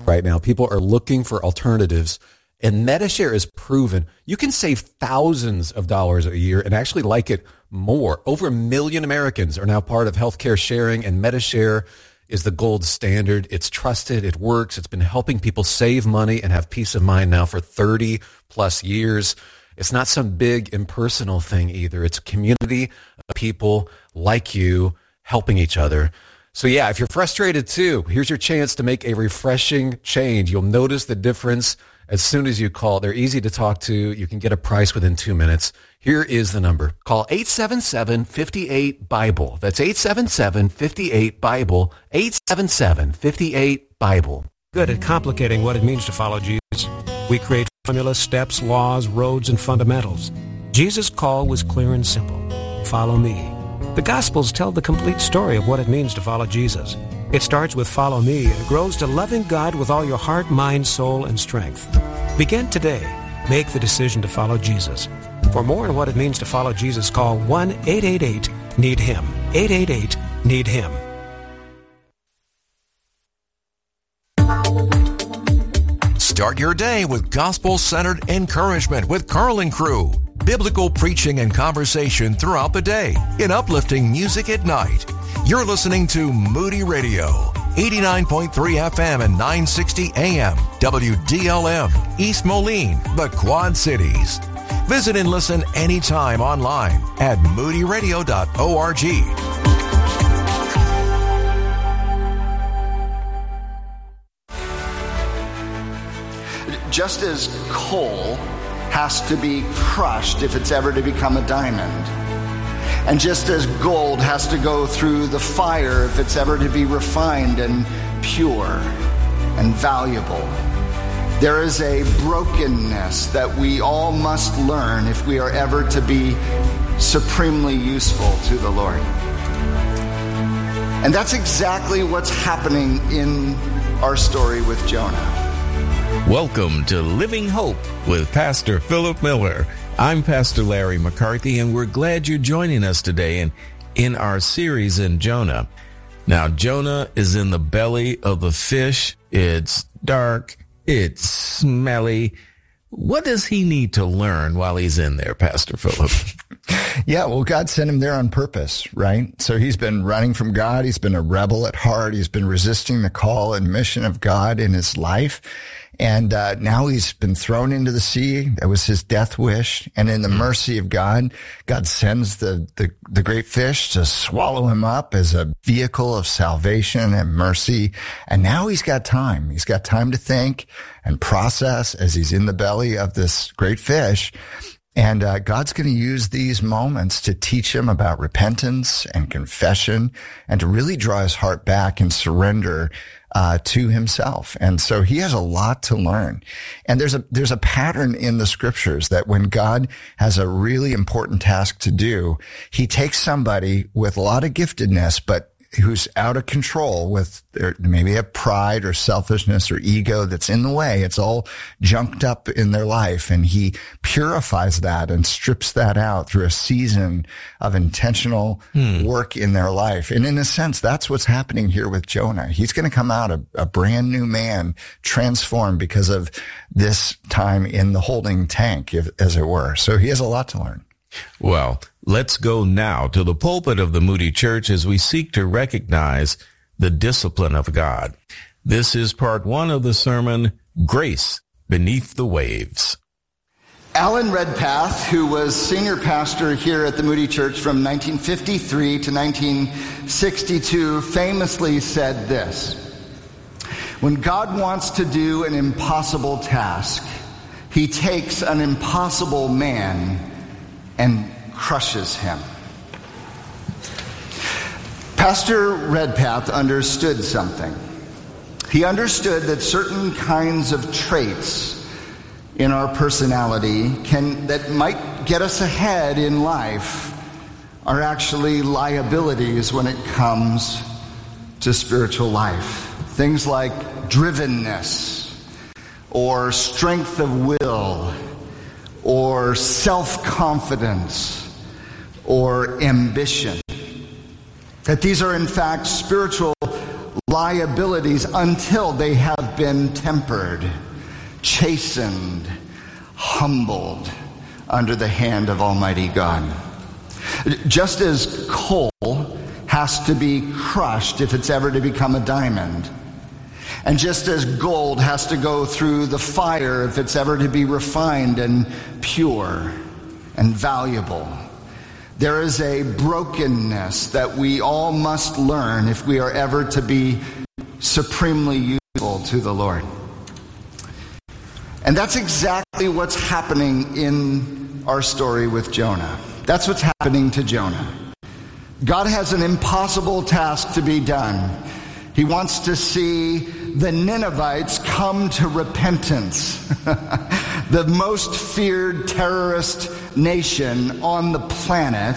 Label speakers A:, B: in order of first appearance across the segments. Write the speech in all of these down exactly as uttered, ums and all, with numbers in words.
A: right now. People are looking for alternatives, and Medi-Share is proven you can save thousands of dollars a year and actually like it more. Over a million Americans are now part of healthcare sharing, and Medi-Share is the gold standard. It's trusted. It works. It's been helping people save money and have peace of mind now for thirty plus years. It's not some big impersonal thing either. It's a community of people like you helping each other. So yeah, if you're frustrated too, here's your chance to make a refreshing change. You'll notice the difference as soon as you call. They're easy to talk to. You can get a price within two minutes. Here is the number. Call eight seven seven, five eight, Bible. That's eight seven seven, five eight, Bible. eight seven seven, five eight, Bible.
B: Good at complicating what it means to follow Jesus. We create formulas, steps, laws, roads, and fundamentals. Jesus' call was clear and simple. Follow me. The Gospels tell the complete story of what it means to follow Jesus. It starts with follow me and grows to loving God with all your heart, mind, soul, and strength. Begin today. Make the decision to follow Jesus. For more on what it means to follow Jesus, call one eight eight eight, need him. eight eight eight, need him.
C: Start your day with gospel-centered encouragement with Carl and Crew. Biblical preaching and conversation throughout the day in uplifting music at night. You're listening to Moody Radio, eighty-nine point three F M and nine sixty A M, W D L M, East Moline, the Quad Cities. Visit and listen anytime online at moody radio dot org.
D: Just as coal has to be crushed if it's ever to become a diamond, and just as gold has to go through the fire if it's ever to be refined and pure and valuable, there is a brokenness that we all must learn if we are ever to be supremely useful to the Lord. And that's exactly what's happening in our story with Jonah.
E: Welcome to Living Hope with Pastor Philip Miller. I'm Pastor Larry McCarthy, and we're glad you're joining us today in, in our series in Jonah. Now, Jonah is in the belly of the fish. It's dark. It's smelly. What does he need to learn while he's in there, Pastor Philip?
F: Yeah, well, God sent him there on purpose, right? So he's been running from God. He's been a rebel at heart. He's been resisting the call and mission of God in his life. And uh, now he's been thrown into the sea. That was his death wish. And in the mercy of God, God sends the, the, the great fish to swallow him up as a vehicle of salvation and mercy. And now he's got time. He's got time to think and process as he's in the belly of this great fish. And uh, God's going to use these moments to teach him about repentance and confession and to really draw his heart back and surrender uh to himself. And so he has a lot to learn. And there's a there's a pattern in the scriptures that when God has a really important task to do, he takes somebody with a lot of giftedness, but who's out of control with their, maybe a pride or selfishness or ego that's in the way. It's all junked up in their life, and he purifies that and strips that out through a season of intentional hmm. work in their life. And in a sense, that's what's happening here with Jonah. He's going to come out a, a brand new man, transformed because of this time in the holding tank, if, as it were. So he has a lot to learn.
E: Well, let's go now to the pulpit of the Moody Church as we seek to recognize the discipline of God. This is part one of the sermon, Grace Beneath the Waves.
D: Alan Redpath, who was senior pastor here at the Moody Church from nineteen fifty-three to nineteen sixty-two, famously said this: "When God wants to do an impossible task, he takes an impossible man and crushes him." Pastor Redpath understood something. He understood that certain kinds of traits in our personality can that might get us ahead in life are actually liabilities when it comes to spiritual life. Things like drivenness, or strength of will, or self-confidence, or ambition. That these are in fact spiritual liabilities until they have been tempered, chastened, humbled under the hand of Almighty God. Just as coal has to be crushed if it's ever to become a diamond, and just as gold has to go through the fire if it's ever to be refined and pure and valuable, there is a brokenness that we all must learn if we are ever to be supremely useful to the Lord. And that's exactly what's happening in our story with Jonah. That's what's happening to Jonah. God has an impossible task to be done. He wants to see the Ninevites come to repentance. The most feared terrorist nation on the planet.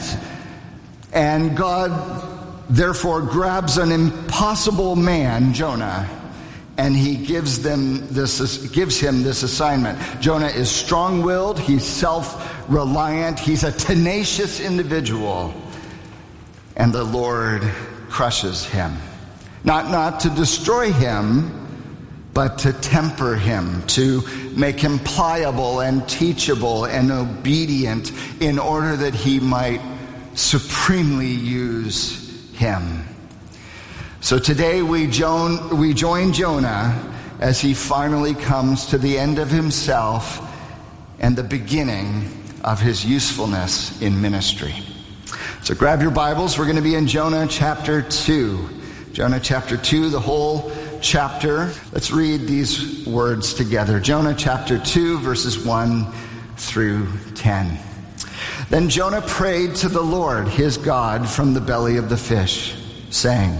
D: And God therefore grabs an impossible man, Jonah, and he gives them this gives him this assignment. Jonah is strong-willed, he's self-reliant, he's a tenacious individual. And the Lord crushes him. Not, not to destroy him, but to temper him, to make him pliable and teachable and obedient in order that he might supremely use him. So today we join, we join Jonah as he finally comes to the end of himself and the beginning of his usefulness in ministry. So grab your Bibles. We're going to be in Jonah chapter two. Jonah chapter two, the whole chapter. Let's read these words together. Jonah chapter two, verses one through ten. Then Jonah prayed to the Lord, his God, from the belly of the fish, saying,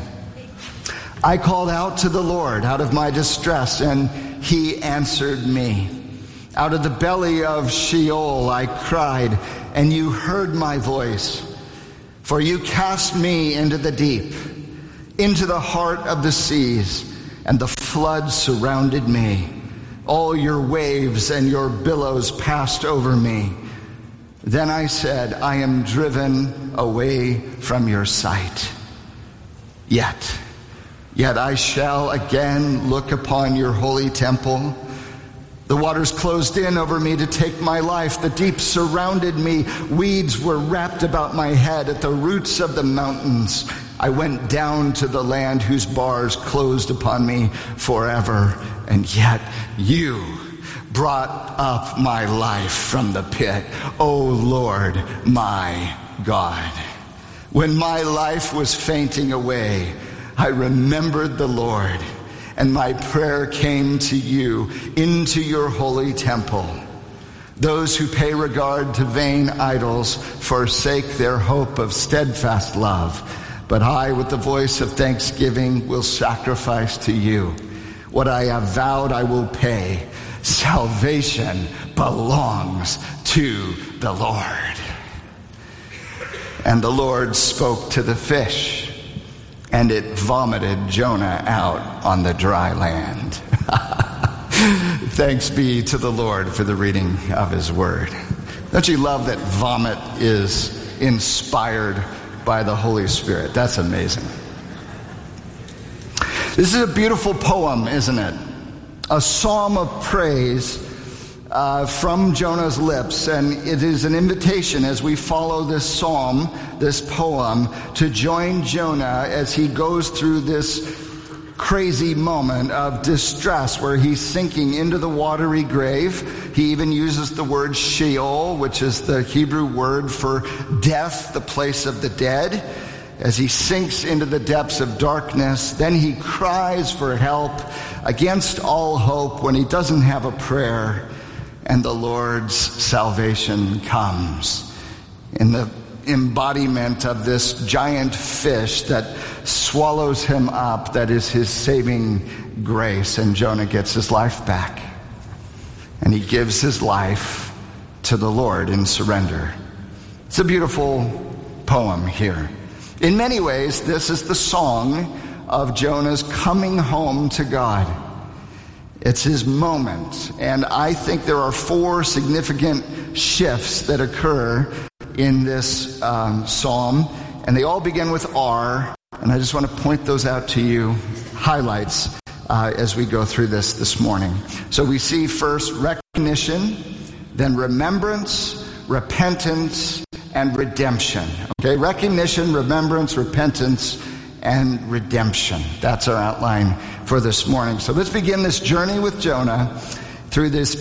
D: I called out to the Lord out of my distress, and he answered me. Out of the belly of Sheol I cried, and you heard my voice. For you cast me into the deep, into the heart of the seas, and the flood surrounded me. All your waves and your billows passed over me. Then I said, I am driven away from your sight. Yet, yet I shall again look upon your holy temple. The waters closed in over me to take my life. The deep surrounded me. Weeds were wrapped about my head at the roots of the mountains. I went down to the land whose bars closed upon me forever. And yet you brought up my life from the pit, O Lord, my God. When my life was fainting away, I remembered the Lord, and my prayer came to you into your holy temple. Those who pay regard to vain idols forsake their hope of steadfast love. But I, with the voice of thanksgiving, will sacrifice to you. What I have vowed I will pay. Salvation belongs to the Lord. And the Lord spoke to the fish, and it vomited Jonah out on the dry land. Thanks be to the Lord for the reading of his word. Don't you love that vomit is inspired by the Holy Spirit? That's amazing. This is a beautiful poem, isn't it? A psalm of praise uh, from Jonah's lips. And it is an invitation as we follow this psalm, this poem, to join Jonah as he goes through this crazy moment of distress where he's sinking into the watery grave. He even uses the word Sheol, which is the Hebrew word for death, the place of the dead. As he sinks into the depths of darkness, then he cries for help against all hope when he doesn't have a prayer, and the Lord's salvation comes in the embodiment of this giant fish that swallows him up, that is his saving grace, and Jonah gets his life back. And he gives his life to the Lord in surrender. It's a beautiful poem here. In many ways, this is the song of Jonah's coming home to God. It's his moment. And I think there are four significant shifts that occur in this um, psalm. And they all begin with R. And I just want to point those out to you, highlights uh, as we go through this this morning. So we see first recognition, then remembrance, repentance, and redemption. Okay, recognition, remembrance, repentance, and redemption. That's our outline for this morning. So let's begin this journey with Jonah through this